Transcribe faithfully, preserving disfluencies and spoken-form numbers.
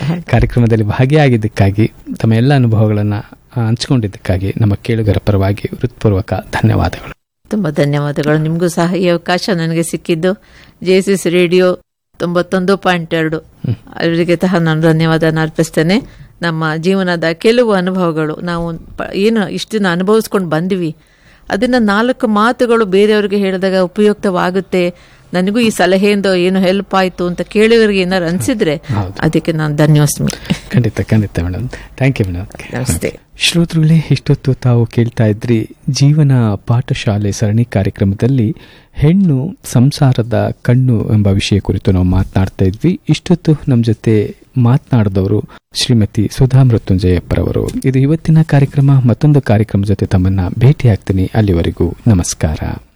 ಕಾರ್ಯಕ್ರಮದಲ್ಲಿ ಭಾಗಿಯಾಗಿದ್ದಕ್ಕಾಗಿ ತಮ್ಮ ಎಲ್ಲ ಅನುಭವಗಳನ್ನು ಹಂಚಿಕೊಂಡಿದ್ದಕ್ಕಾಗಿ ನಮ್ಮ ಕೇಳುಗರ ಪರವಾಗಿ ಹೃತ್ಪೂರ್ವಕ ಧನ್ಯವಾದಗಳು. ತುಂಬ ಧನ್ಯವಾದಗಳು. ನಿಮಗೂ ಸಹ ಈ ಅವಕಾಶ ನನಗೆ ಸಿಕ್ಕಿದ್ದು ಜೆಎಸ್ಎಸ್ ರೇಡಿಯೋ ತೊಂಬತ್ತೊಂದು ಪಾಯಿಂಟ್ ಎರಡು ಅವರಿಗೆ ಸಹ ನಾನು ಧನ್ಯವಾದ ಅರ್ಪಿಸ್ತೇನೆ. ನಮ್ಮ ಜೀವನದ ಕೆಲವು ಅನುಭವಗಳು ನಾವು ಏನು ಇಷ್ಟು ದಿನ ಅನುಭವಿಸ್ಕೊಂಡು ಬಂದ್ವಿ, ಅದನ್ನ ನಾಲ್ಕು ಮಾತುಗಳು ಬೇರೆಯವ್ರಿಗೆ ಹೇಳಿದಾಗ ಉಪಯುಕ್ತವಾಗುತ್ತೆ, ನನಗೂ ಈ ಸಲಹೆಯಿಂದ ಏನು ಹೆಲ್ಪ್ ಆಯ್ತು ಅಂತ ಕೇಳಿದವರಿಗೆ ಏನಾರು ಅನ್ಸಿದ್ರೆ ಅದಕ್ಕೆ ನಾನು ಧನ್ಯೋಸ್ಮಿ. ಖಂಡಿತ ಖಂಡಿತ ಮೇಡಮ್, ಥ್ಯಾಂಕ್ ಯು ಮೇಡಮ್. ನಮಸ್ತೆ. ಶ್ರೋತೃಗಳೇ, ಇಷ್ಟೊತ್ತು ತಾವು ಕೇಳ್ತಾ ಇದ್ರಿ ಜೀವನ ಪಾಠಶಾಲೆ ಸರಣಿ ಕಾರ್ಯಕ್ರಮದಲ್ಲಿ ಹೆಣ್ಣು ಸಂಸಾರದ ಕಣ್ಣು ಎಂಬ ವಿಷಯ ಕುರಿತು ನಾವು ಮಾತನಾಡ್ತಾ ಇದ್ವಿ. ಇಷ್ಟೊತ್ತು ನಮ್ಮ ಜೊತೆ ಮಾತನಾಡಿದವರು ಶ್ರೀಮತಿ ಸುಧಾ ಮೃತ್ಯುಂಜಯಪ್ಪರವರು. ಇದು ಇವತ್ತಿನ ಕಾರ್ಯಕ್ರಮ. ಮತ್ತೊಂದು ಕಾರ್ಯಕ್ರಮ ಜೊತೆ ತಮ್ಮನ್ನ ಭೇಟಿ ಆಗ್ತೀನಿ. ಅಲ್ಲಿವರೆಗೂ ನಮಸ್ಕಾರ.